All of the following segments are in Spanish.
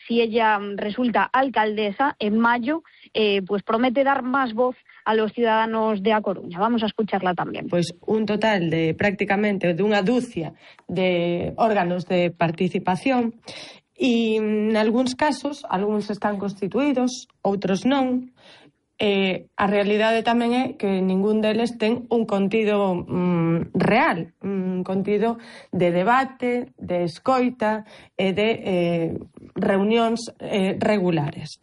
si ella resulta alcaldesa en mayo, pues promete dar más voz a los ciudadanos de A Coruña. Vamos a escucharla también. Pues un total de prácticamente de unha dúcia de órganos de participación e en algúns casos, algúns están constituídos, outros non. A realidade tamén é que ningún deles ten un contido real, un contido de debate, de escoita e de reunións regulares.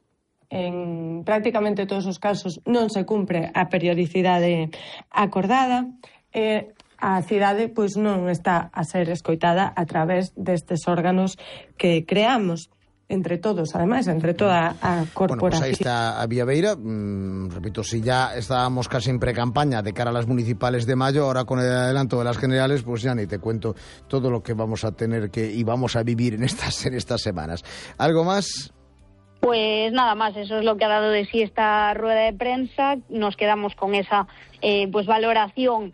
En prácticamente todos os casos non se cumpre a periodicidade acordada e a cidade pois non está a ser escoitada a través destes órganos que creamos entre todos, además, entre toda a corporación. Bueno, pues ahí está a Villaveira. Repito, si ya estábamos casi en pre-campaña de cara a las municipales de mayo, ahora con el adelanto de las generales, pues ya ni te cuento todo lo que vamos a tener y vamos a vivir en estas semanas. ¿Algo más? Pues nada más, eso es lo que ha dado de sí esta rueda de prensa. Nos quedamos con esa pues valoración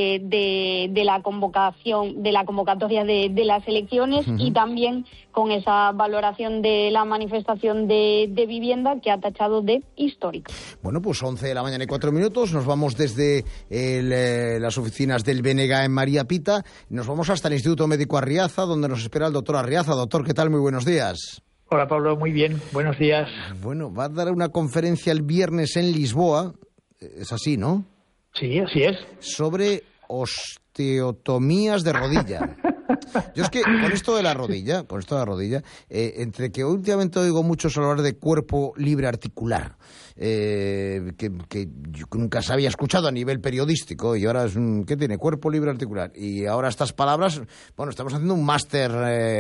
de la convocación, de la convocatoria de las elecciones, y también con esa valoración de la manifestación de vivienda que ha tachado de histórica. Bueno, pues 11 de la mañana y 4 minutos, nos vamos desde las oficinas del BNG en María Pita, nos vamos hasta el Instituto Médico Arriaza, donde nos espera el doctor Arriaza. Doctor, ¿qué tal? Muy buenos días. Hola Pablo, muy bien, buenos días. Bueno, va a dar una conferencia el viernes en Lisboa, es así, ¿no? Sí, así es. Sobre osteotomías de rodilla. Yo es que con esto de la rodilla, entre que últimamente oigo muchos hablar de cuerpo libre articular, que yo nunca se había escuchado a nivel periodístico, y ahora es ¿qué tiene? Cuerpo libre articular. Y ahora estas palabras, bueno, estamos haciendo un máster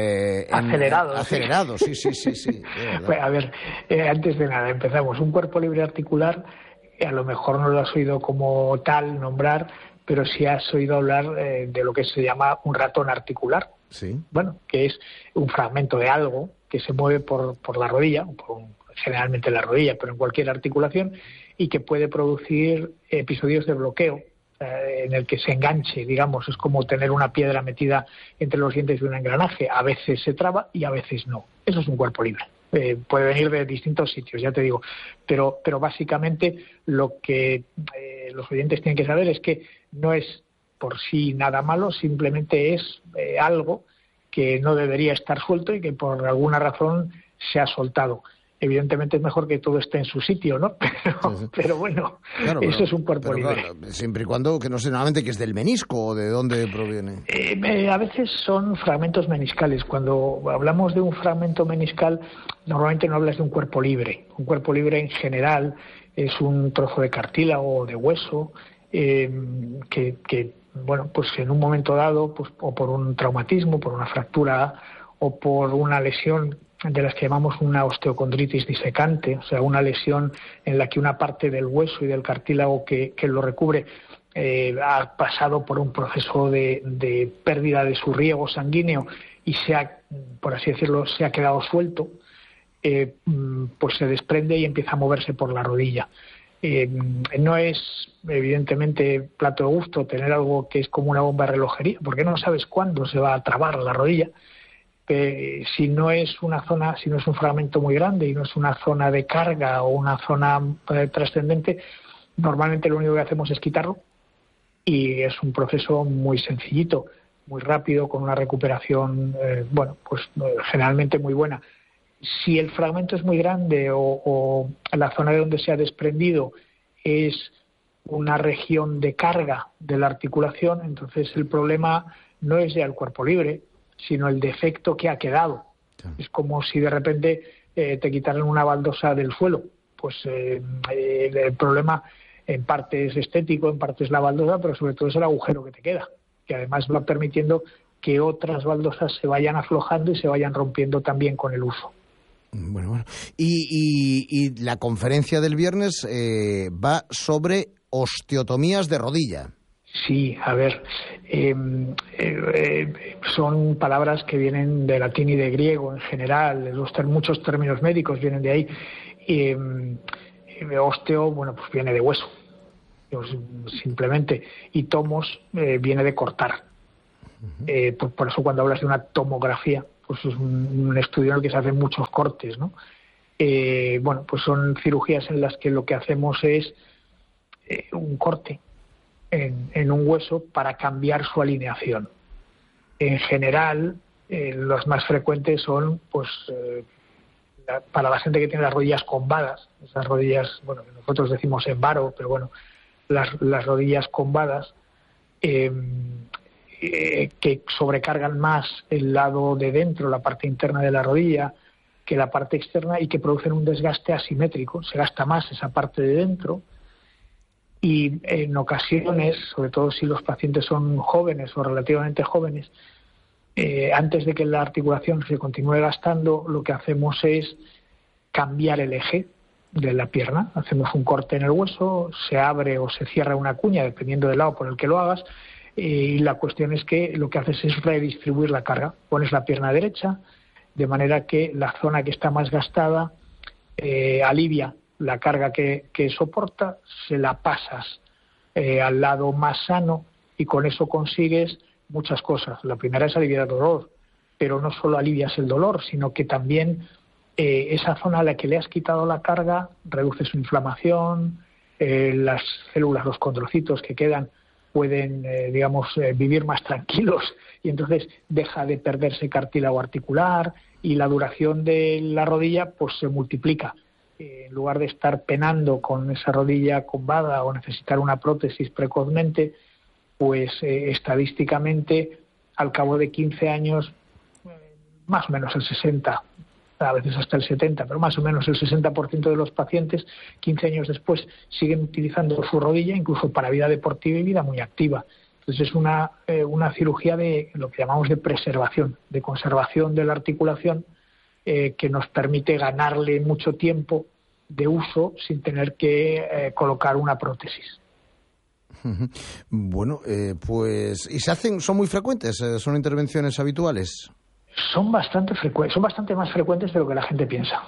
acelerado, sí. Pues, a ver, antes de nada, empezamos. Un cuerpo libre articular, a lo mejor no lo has oído como tal nombrar, pero sí has oído hablar de lo que se llama un ratón articular. Sí. Bueno, que es un fragmento de algo que se mueve por la rodilla, generalmente la rodilla, pero en cualquier articulación, y que puede producir episodios de bloqueo en el que se enganche, digamos, es como tener una piedra metida entre los dientes de un engranaje. A veces se traba y a veces no. Eso es un cuerpo libre. Puede venir de distintos sitios, ya te digo, pero básicamente lo que los oyentes tienen que saber es que no es por sí nada malo, simplemente es algo que no debería estar suelto y que por alguna razón se ha soltado. Evidentemente es mejor que todo esté en su sitio, ¿no? Pero bueno, claro, eso es un cuerpo libre. Claro, siempre y cuando, que no sé, normalmente que es del menisco o de dónde proviene. A veces son fragmentos meniscales. Cuando hablamos de un fragmento meniscal, normalmente no hablas de un cuerpo libre. Un cuerpo libre en general es un trozo de cartílago o de hueso que bueno, pues en un momento dado, pues o por un traumatismo, por una fractura o por una lesión de las que llamamos una osteocondritis disecante, o sea, una lesión en la que una parte del hueso y del cartílago que lo recubre ha pasado por un proceso de pérdida de su riego sanguíneo y por así decirlo, se ha quedado suelto, pues se desprende y empieza a moverse por la rodilla. No es evidentemente plato de gusto tener algo que es como una bomba de relojería, porque no sabes cuándo se va a trabar la rodilla. Si no es una zona, si no es un fragmento muy grande y no es una zona de carga o una zona trascendente, normalmente lo único que hacemos es quitarlo, y es un proceso muy sencillito, muy rápido, con una recuperación generalmente muy buena. Si el fragmento es muy grande o la zona de donde se ha desprendido es una región de carga de la articulación, entonces el problema no es ya el cuerpo libre, sino el defecto que ha quedado. Es como si de repente te quitaran una baldosa del suelo. Pues el problema en parte es estético, en parte es la baldosa, pero sobre todo es el agujero que te queda, que además va permitiendo que otras baldosas se vayan aflojando y se vayan rompiendo también con el uso. Bueno. Y la conferencia del viernes va sobre osteotomías de rodilla. Sí, a ver, son palabras que vienen de latín y de griego en general, muchos términos médicos vienen de ahí. Osteo, bueno, pues viene de hueso, simplemente, y tomos viene de cortar. Por eso cuando hablas de una tomografía, pues es un estudio en el que se hacen muchos cortes, ¿no? Bueno, pues son cirugías en las que lo que hacemos es un corte en un hueso para cambiar su alineación. En general, los más frecuentes son, pues, para la gente que tiene las rodillas combadas, esas rodillas, bueno, nosotros decimos en varo, pero bueno, las rodillas combadas, que sobrecargan más el lado de dentro, la parte interna de la rodilla, que la parte externa, y que producen un desgaste asimétrico. Se gasta más esa parte de dentro, y en ocasiones, sobre todo si los pacientes son jóvenes o relativamente jóvenes, antes de que la articulación se continúe gastando, lo que hacemos es cambiar el eje de la pierna. Hacemos un corte en el hueso, se abre o se cierra una cuña, dependiendo del lado por el que lo hagas, y la cuestión es que lo que haces es redistribuir la carga. Pones la pierna derecha, de manera que la zona que está más gastada alivia la carga que soporta, se la pasas al lado más sano, y con eso consigues muchas cosas. La primera es aliviar el dolor, pero no solo alivias el dolor, sino que también esa zona a la que le has quitado la carga reduce su inflamación, las células, los condrocitos que quedan pueden, vivir más tranquilos, y entonces deja de perderse cartílago articular, y la duración de la rodilla pues se multiplica. En lugar de estar penando con esa rodilla combada o necesitar una prótesis precozmente, pues estadísticamente al cabo de 15 años, más o menos el 60%, a veces hasta el 70%, pero más o menos el 60% de los pacientes, 15 años después, siguen utilizando su rodilla incluso para vida deportiva y vida muy activa. Entonces es una cirugía de lo que llamamos de preservación, de conservación de la articulación, que nos permite ganarle mucho tiempo de uso sin tener que colocar una prótesis. Bueno, pues, ¿y son muy frecuentes? ¿Son intervenciones habituales? Son bastante más frecuentes de lo que la gente piensa.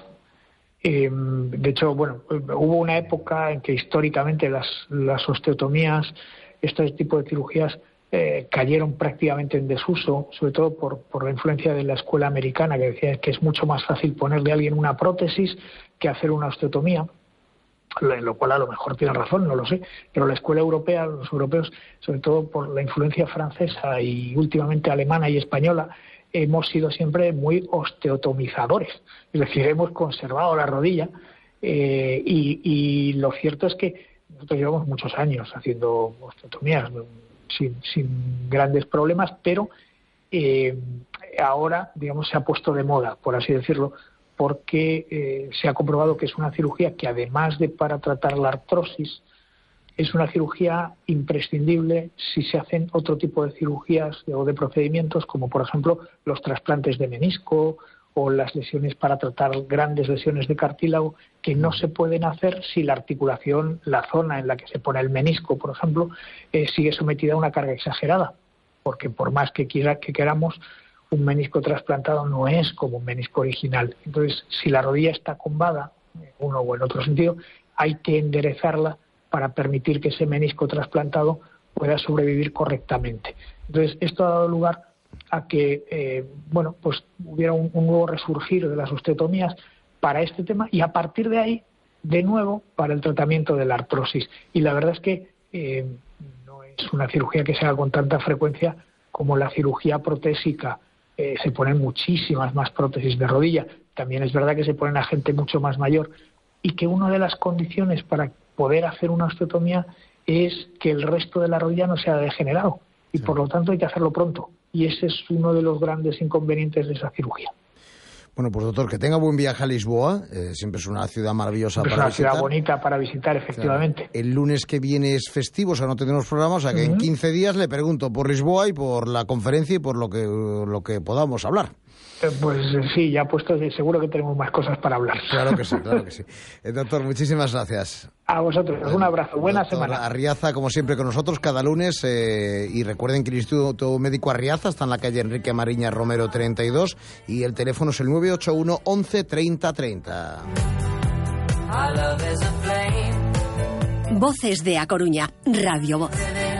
De hecho, bueno, hubo una época en que históricamente las osteotomías, este tipo de cirugías, cayeron prácticamente en desuso, sobre todo por la influencia de la escuela americana, que decía que es mucho más fácil ponerle a alguien una prótesis que hacer una osteotomía, en lo cual a lo mejor tienen razón, no lo sé, pero la escuela europea, los europeos, sobre todo por la influencia francesa y últimamente alemana y española, hemos sido siempre muy osteotomizadores, es decir, hemos conservado la rodilla, y lo cierto es que nosotros llevamos muchos años haciendo osteotomías sin grandes problemas, pero ahora, se ha puesto de moda, por así decirlo, porque se ha comprobado que es una cirugía que, además de para tratar la artrosis, es una cirugía imprescindible si se hacen otro tipo de cirugías o de procedimientos, como por ejemplo los trasplantes de menisco o las lesiones para tratar grandes lesiones de cartílago, que no se pueden hacer si la articulación, la zona en la que se pone el menisco, por ejemplo, sigue sometida a una carga exagerada, porque por más que queramos, un menisco trasplantado no es como un menisco original. Entonces, si la rodilla está combada, en uno o en otro sentido, hay que enderezarla para permitir que ese menisco trasplantado pueda sobrevivir correctamente. Entonces, esto ha dado lugar a que pues hubiera un nuevo resurgir de las osteotomías para este tema, y a partir de ahí, de nuevo, para el tratamiento de la artrosis. Y la verdad es que no es una cirugía que se haga con tanta frecuencia como la cirugía protésica. Se ponen muchísimas más prótesis de rodilla. También es verdad que se ponen a gente mucho más mayor, y que una de las condiciones para poder hacer una osteotomía es que el resto de la rodilla no sea degenerado, y por lo tanto hay que hacerlo pronto. Y ese es uno de los grandes inconvenientes de esa cirugía. Bueno, pues doctor, que tenga buen viaje a Lisboa. Siempre es una ciudad maravillosa para visitar. Es una ciudad bonita para visitar, efectivamente. Claro. El lunes que viene es festivo, o sea, no tenemos programa, o sea que en 15 días le pregunto por Lisboa y por la conferencia y por lo que podamos hablar. Pues sí, ya puesto, seguro que tenemos más cosas para hablar. Claro que sí, claro que sí. Doctor, muchísimas gracias. A vosotros, un abrazo, buena semana. Arriaza, como siempre, con nosotros cada lunes, y recuerden que el Instituto Médico Arriaza está en la calle Enrique Mariña Romero 32, y el teléfono es el 981 11 30 30. Voces de A Coruña, Radio Voz.